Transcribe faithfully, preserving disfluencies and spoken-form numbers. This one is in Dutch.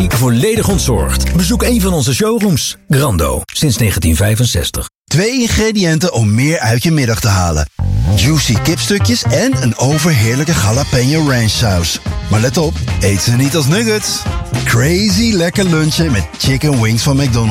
Volledig ontzorgd. Bezoek een van onze showrooms. Grando, sinds negentien vijfenzestig. Twee ingrediënten om meer uit je middag te halen. Juicy kipstukjes en een overheerlijke jalapeno ranch saus. Maar let op, eet ze niet als nuggets. Crazy lekker lunchen met chicken wings van McDonald's.